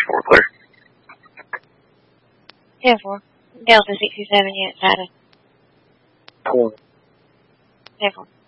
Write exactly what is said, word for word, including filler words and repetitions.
four clear. ten four. Delta six two seven unit status. Four. ten four.